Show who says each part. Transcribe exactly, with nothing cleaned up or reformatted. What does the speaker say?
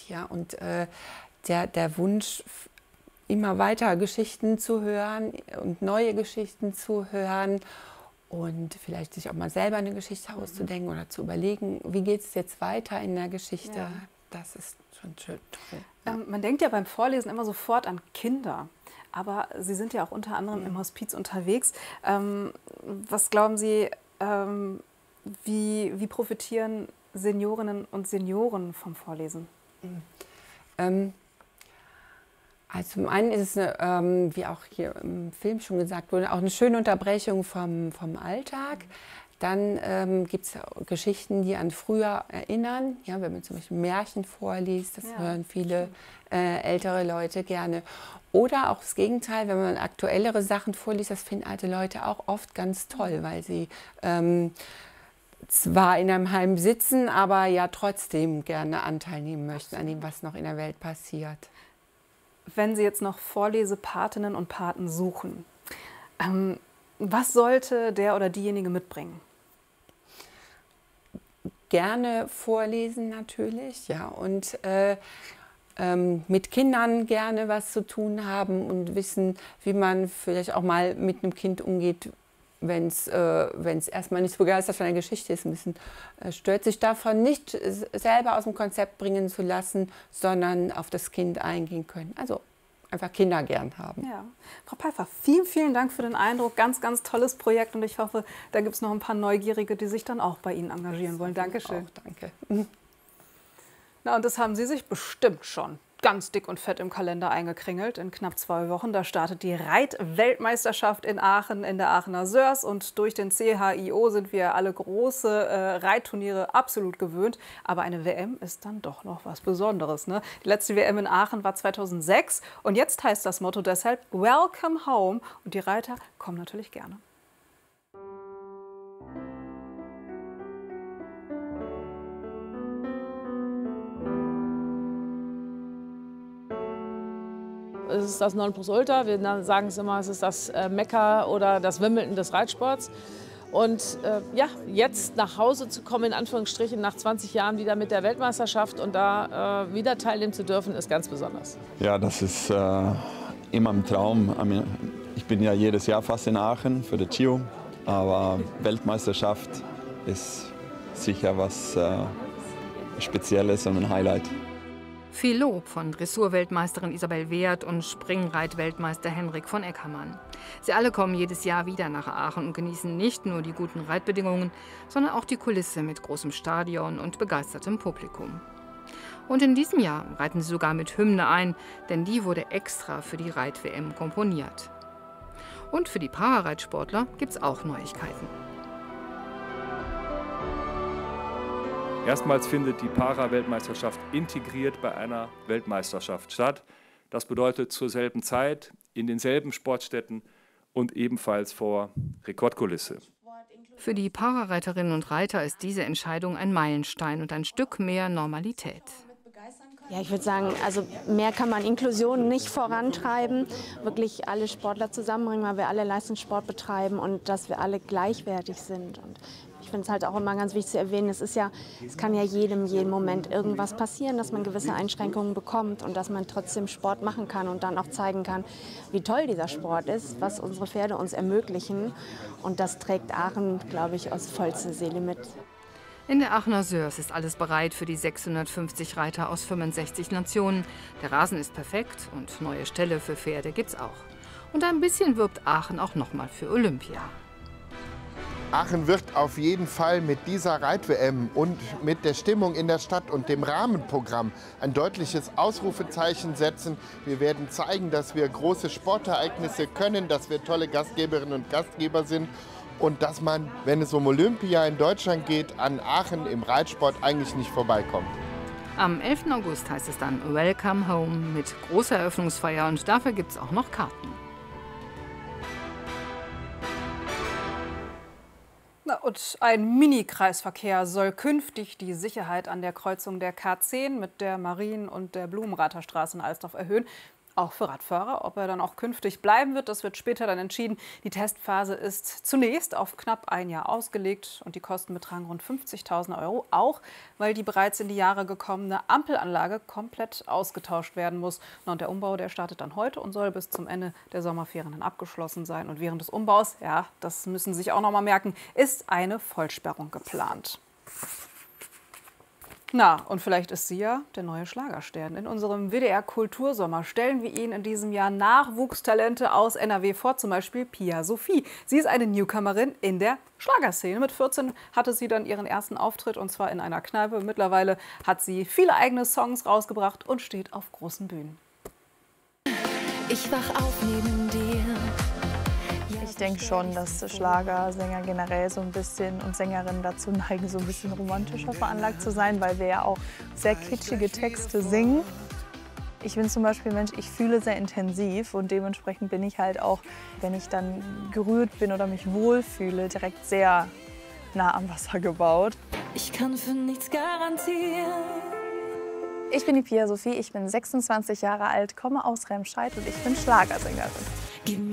Speaker 1: Ja? Und äh, der, der Wunsch, immer weiter Geschichten zu hören und neue Geschichten zu hören und vielleicht sich auch mal selber eine Geschichte auszudenken oder zu überlegen, wie geht es jetzt weiter in der Geschichte. Ja. Das ist schon schön toll. Ja.
Speaker 2: Ähm, man denkt ja beim Vorlesen immer sofort an Kinder. Aber Sie sind ja auch unter anderem im Hospiz unterwegs. Ähm, was glauben Sie, ähm, wie, wie profitieren Seniorinnen und Senioren vom Vorlesen?
Speaker 1: Mhm. Ähm, also zum einen ist es, eine, ähm, wie auch hier im Film schon gesagt wurde, auch eine schöne Unterbrechung vom, vom Alltag. Dann ähm, gibt es Geschichten, die an früher erinnern. Ja, wenn man zum Beispiel Märchen vorliest, das ja. hören viele äh, ältere Leute gerne. Oder auch das Gegenteil, wenn man aktuellere Sachen vorliest, das finden alte Leute auch oft ganz toll, weil sie ähm, zwar in einem Heim sitzen, aber ja trotzdem gerne Anteil nehmen möchten an dem, was noch in der Welt passiert.
Speaker 2: Wenn Sie jetzt noch Vorlesepatinnen und Paten suchen, ähm, was sollte der oder diejenige mitbringen?
Speaker 1: Gerne vorlesen natürlich, ja, und äh, ähm, mit Kindern gerne was zu tun haben und wissen, wie man vielleicht auch mal mit einem Kind umgeht, wenn es äh, wenn's erstmal nicht so begeistert von der Geschichte ist, ein bisschen äh, stört, sich davon nicht selber aus dem Konzept bringen zu lassen, sondern auf das Kind eingehen können. Also einfach Kinder gern haben.
Speaker 2: Ja. Frau Pfeiffer, vielen, vielen Dank für den Eindruck. Ganz, ganz tolles Projekt und ich hoffe, da gibt es noch ein paar Neugierige, die sich dann auch bei Ihnen engagieren wollen. Dankeschön.
Speaker 1: Auch, danke.
Speaker 2: Na, und das haben Sie sich bestimmt schon ganz dick und fett im Kalender eingekringelt. In knapp zwei Wochen, da startet die Reit-Weltmeisterschaft in Aachen in der Aachener Sörs. Und durch den C H I O sind wir alle große äh, Reitturniere absolut gewöhnt. Aber eine W M ist dann doch noch was Besonderes. Ne? Die letzte W M in Aachen war zweitausendsechs. Und jetzt heißt das Motto deshalb Welcome Home. Und die Reiter kommen natürlich gerne.
Speaker 3: Es ist das Nonplusultra. Wir sagen es immer, es ist das Mekka oder das Wimbledon des Reitsports. Und äh, ja, jetzt nach Hause zu kommen, in Anführungsstrichen, nach zwanzig Jahren wieder mit der Weltmeisterschaft und da äh, wieder teilnehmen zu dürfen, ist ganz besonders.
Speaker 4: Ja, das ist äh, immer ein Traum. Ich bin ja jedes Jahr fast in Aachen für die G I O, aber Weltmeisterschaft ist sicher was äh, Spezielles und ein Highlight.
Speaker 5: Viel Lob von Dressurweltmeisterin Isabel Wehrt und Springreitweltmeister Henrik von Eckermann. Sie alle kommen jedes Jahr wieder nach Aachen und genießen nicht nur die guten Reitbedingungen, sondern auch die Kulisse mit großem Stadion und begeistertem Publikum. Und in diesem Jahr reiten sie sogar mit Hymne ein, denn die wurde extra für die Reit-W M komponiert. Und für die Parareitsportler gibt es auch Neuigkeiten.
Speaker 6: Erstmals findet die Para-Weltmeisterschaft integriert bei einer Weltmeisterschaft statt. Das bedeutet zur selben Zeit, in denselben Sportstätten und ebenfalls vor Rekordkulisse.
Speaker 5: Für die Parareiterinnen und Reiter ist diese Entscheidung ein Meilenstein und ein Stück mehr Normalität.
Speaker 7: Ja, ich würde sagen, also mehr kann man Inklusion nicht vorantreiben, wirklich alle Sportler zusammenbringen, weil wir alle Leistungssport betreiben und dass wir alle gleichwertig sind. Und ich finde es halt auch immer ganz wichtig zu erwähnen, es ist ja, es kann ja jedem jeden Moment irgendwas passieren, dass man gewisse Einschränkungen bekommt und dass man trotzdem Sport machen kann und dann auch zeigen kann, wie toll dieser Sport ist, was unsere Pferde uns ermöglichen. Und das trägt Aachen, glaube ich, aus vollster Seele mit.
Speaker 5: In der Aachener Sörs ist alles bereit für die sechshundertfünfzig Reiter aus fünfundsechzig Nationen. Der Rasen ist perfekt und neue Ställe für Pferde gibt's auch. Und ein bisschen wirbt Aachen auch noch mal für Olympia.
Speaker 8: Aachen wird auf jeden Fall mit dieser Reit-W M und mit der Stimmung in der Stadt und dem Rahmenprogramm ein deutliches Ausrufezeichen setzen. Wir werden zeigen, dass wir große Sportereignisse können, dass wir tolle Gastgeberinnen und Gastgeber sind und dass man, wenn es um Olympia in Deutschland geht, an Aachen im Reitsport eigentlich nicht vorbeikommt.
Speaker 5: Am elften August heißt es dann Welcome Home mit großer Eröffnungsfeier und dafür gibt es auch noch Karten.
Speaker 2: Und ein Mini-Kreisverkehr soll künftig die Sicherheit an der Kreuzung der K zehn mit der Marien- und der Blumenrather Straße in Alsdorf erhöhen. auch für Radfahrer. Ob er dann auch künftig bleiben wird, das wird später dann entschieden. Die Testphase ist zunächst auf knapp ein Jahr ausgelegt und die Kosten betragen rund fünfzigtausend Euro, auch weil die bereits in die Jahre gekommene Ampelanlage komplett ausgetauscht werden muss. Na, und der Umbau, der startet dann heute und soll bis zum Ende der Sommerferien dann abgeschlossen sein. Und während des Umbaus, ja, das müssen Sie sich auch noch mal merken, ist eine Vollsperrung geplant. Na, und vielleicht ist sie ja der neue Schlagerstern. In unserem W D R Kultursommer stellen wir Ihnen in diesem Jahr Nachwuchstalente aus N R W vor, zum Beispiel Pia Sophie. Sie ist eine Newcomerin in der Schlagerszene. Mit vierzehn hatte sie dann ihren ersten Auftritt, und zwar in einer Kneipe. Mittlerweile hat sie viele eigene Songs rausgebracht und steht auf großen Bühnen.
Speaker 9: Ich wach auf neben dir.
Speaker 10: Ich denke schon, dass Schlagersänger generell so ein bisschen und Sängerinnen dazu neigen, so ein bisschen romantischer veranlagt zu sein, weil wir ja auch sehr kitschige Texte singen. Ich bin zum Beispiel ein Mensch, ich fühle sehr intensiv und dementsprechend bin ich halt auch, wenn ich dann gerührt bin oder mich wohlfühle, direkt sehr nah am Wasser gebaut.
Speaker 9: Ich kann für nichts garantieren.
Speaker 10: Ich bin die Pia Sophie, ich bin sechsundzwanzig Jahre alt, komme aus Remscheid und ich bin Schlagersängerin.